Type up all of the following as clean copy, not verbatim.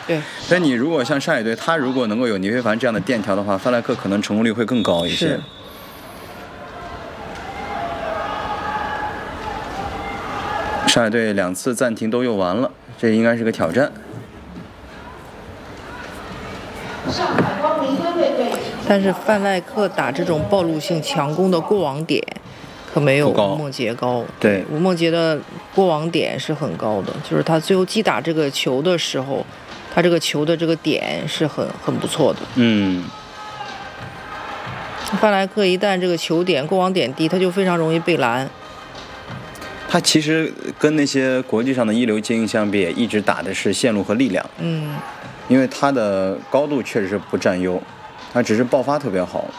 对。 但你如果像上海队，他如果能够有倪非凡这样的垫条的话，范莱克可能成功率会更高一些。上海队2次暂停都用完了，这应该是个挑战。 但是范赖克打这种暴露性强攻的过网点，可没有吴梦洁高。 对， 吴梦洁的过网点是很高的，就是他最后击打这个球的时候，他这个球的这个点是很不错的。范莱克一旦这个球点过网点低，他就非常容易被拦。 他其实跟那些国际上的一流精英相比，也一直打的是线路和力量。因为他的高度确实是不占优，他只是爆发特别好。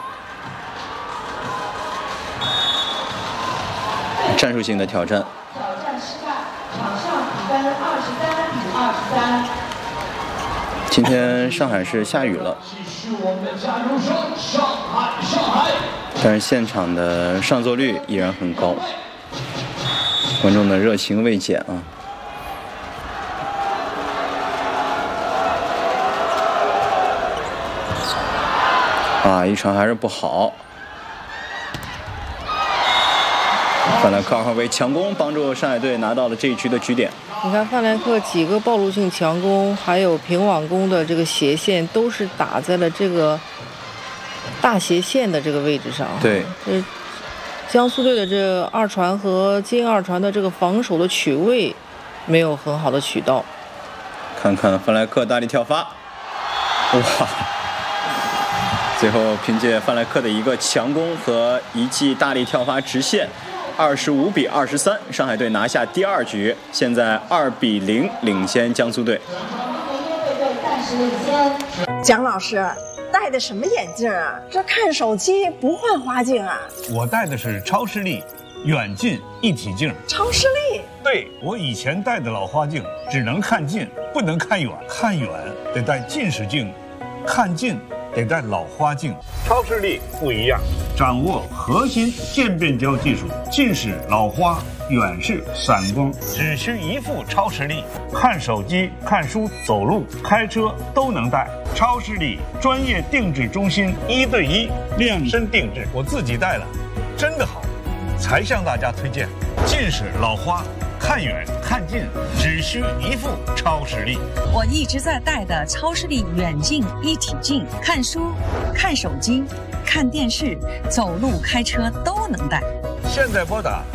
战术性的挑战。 挑战失败，场上比分23-23。 今天上海是下雨了。但是现场的上座率依然很高，观众的热情未减一传还是不好。范莱克2号位强攻，帮助上海队拿到了这一局的局点。 你看范莱克几个暴露性强攻，还有平网攻的这个斜线，都是打在了这个大斜线的这个位置上。 对， 江苏队的这二传和金二传的这个防守的取位没有很好的取到。 看看范莱克大力跳发，哇！最后凭借范莱克的一个强攻和一记大力跳发直线，25-23，上海队拿下第2局，现在2-0领先江苏队。 蒋老师戴的什么眼镜啊？这看手机不换花镜啊？ 我戴的是超视力远近一体镜。 超视力？ 对，我以前戴的老花镜只能看近，不能看远，看远得戴近视镜，看近得戴老花镜。超视力不一样，掌握核心渐变焦技术，近视、老花、远视、散光，只需一副超视力，看手机、看书、走路、开车都能戴。超视力专业定制中心，1对1量身定制，我自己戴了，真的好，才向大家推荐。近视、老花，看远看近只需一副超视力。 我一直在戴的超视力远近一体镜，看书、看手机、看电视、走路、开车都能戴。 现在拨打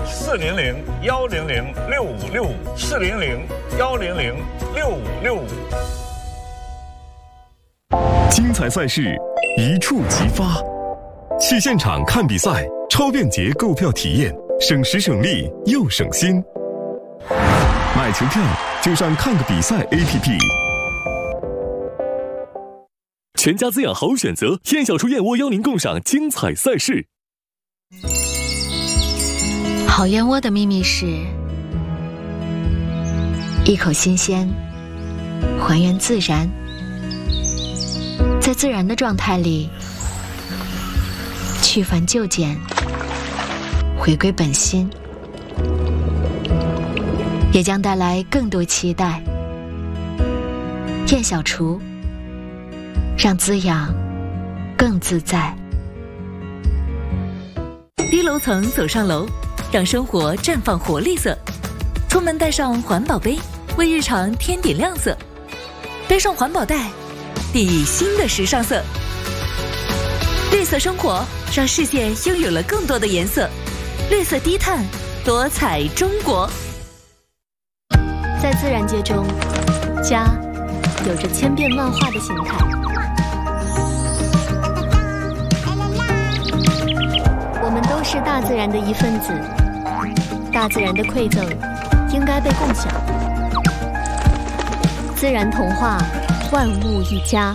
400-100-6565，400-100-6565。 精彩赛事一触即发，去现场看比赛，超便捷购票体验，省时省力又省心。买球票就上看个比赛 APP。全家滋养好选择，燕小厨燕窝邀您共赏精彩赛事。 好燕窝的秘密是一口新鲜，还原自然，在自然的状态里去繁就简，回归本心，也将带来更多期待。燕小厨，让滋养更自在。 低楼层走上楼，让生活绽放活力色。出门带上环保杯，为日常添点亮色。背上环保袋，熠熠新的时尚色。绿色生活，让世界拥有了更多的颜色。绿色低碳，多彩中国。 在自然界中，家有着千变万化的形态。我们都是大自然的一份子，大自然的馈赠应该被共享。自然童话，万物一家。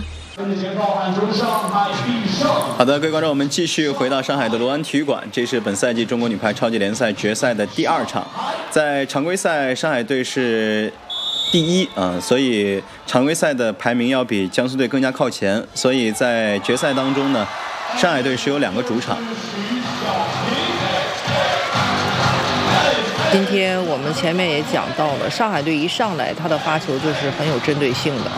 好的，各位观众，我们继续回到上海的罗安体育馆，这是本赛季中国女排超级联赛决赛的第2场。在常规赛，上海队是第1所以常规赛的排名要比江苏队更加靠前，所以在决赛当中呢，上海队是有2个主场。 今天我们前面也讲到了，上海队一上来他的发球就是很有针对性的，